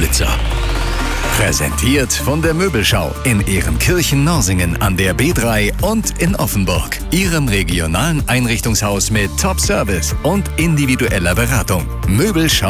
Besitzer. Präsentiert von der Möbelschau in Ehrenkirchen-Norsingen an der B3 und in Offenburg. Ihrem regionalen Einrichtungshaus mit Top-Service und individueller Beratung. Möbelschau.